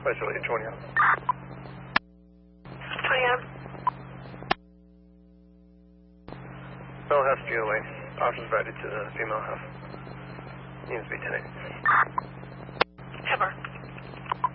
West Juliet, 20 out. 20 out. Male half GOA. Options provided to the female half. Needs to be 10-8. Cover.